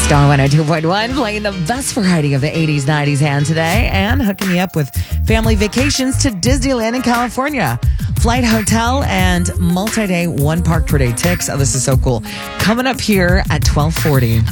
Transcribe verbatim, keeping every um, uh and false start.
Star one oh two point one, playing the best variety of the eighties, nineties, and today, and hooking you up with family vacations to Disneyland in California. Flight, hotel, and multi-day one park per day tickets. Oh, this is so cool. Coming up here at twelve forty.